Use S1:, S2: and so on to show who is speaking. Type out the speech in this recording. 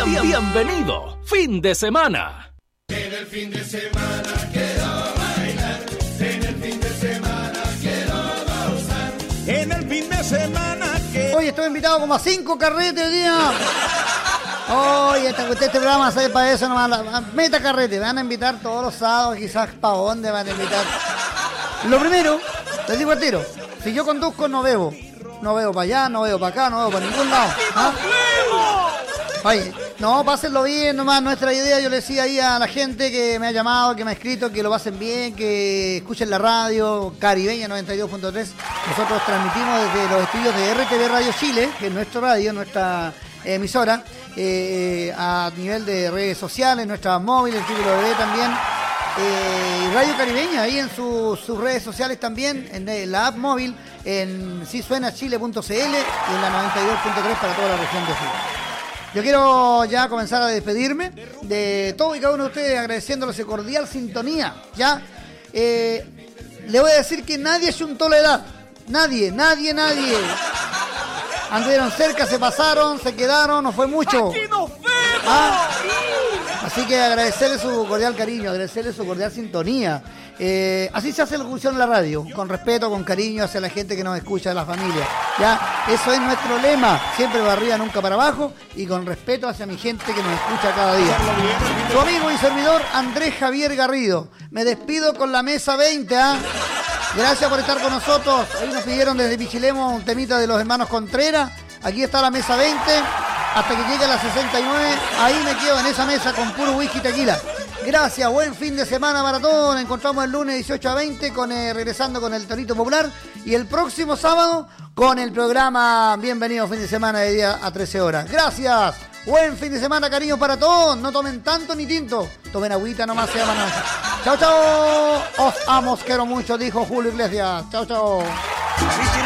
S1: Bienvenido, fin de semana.
S2: En el fin de semana quiero bailar, en el fin de semana quiero gozar, en el fin de semana quiero...
S3: Hoy estoy invitado como a 5 carretes hoy día. Oye, este programa sale para eso nomás. Meta carrete, me van a invitar todos los sábados, quizás para dónde van a invitar. Lo primero, les digo al tiro, si yo conduzco no bebo. No veo para allá, no veo para acá, no veo para ningún lado. ¿Ah? Oye, no, pásenlo bien nomás. Nuestra idea, yo le decía ahí a la gente que me ha llamado, que me ha escrito, que lo pasen bien, que escuchen la radio Caribeña 92.3. Nosotros transmitimos desde los estudios de RTV Radio Chile, que es nuestra radio, nuestra emisora, a nivel de redes sociales, nuestra móvil, el TWB también. Radio Caribeña, ahí en sus redes sociales también, en la app móvil, en sisuenachile.cl y en la 92.3 para toda la región de Chile. Yo quiero ya comenzar a despedirme de todo y cada uno de ustedes, agradeciéndoles su cordial sintonía. Ya le voy a decir que nadie chuntó la edad. Nadie. Anduvieron cerca, se pasaron, se quedaron, no fue mucho.
S1: ¡Aquí nos vemos!
S3: ¿Ah? Así que agradecerle su cordial cariño, agradecerle su cordial sintonía. Así se hace la locución en la radio, con respeto, con cariño hacia la gente que nos escucha, a la familia. Ya, eso es nuestro lema, siempre para arriba, nunca para abajo, y con respeto hacia mi gente que nos escucha cada día. Su amigo y servidor Andrés Javier Garrido. Me despido con la mesa 20, ¿ah? Gracias por estar con nosotros. Ahí nos pidieron desde Pichilemu un temita de los hermanos Contreras. Aquí está la mesa 20. Hasta que llegue a la 69, ahí me quedo en esa mesa con puro whisky y tequila. Gracias, buen fin de semana para todos. Nos encontramos el lunes 18 a 20 regresando con el Torito Popular. Y el próximo sábado con el programa Bienvenido Fin de Semana de día a 13 horas. Gracias, buen fin de semana, cariño para todos. No tomen tanto ni tinto, tomen agüita nomás, se llaman. Chao, chao. Os amo, os quiero mucho, dijo Julio Iglesias. Chao, chao.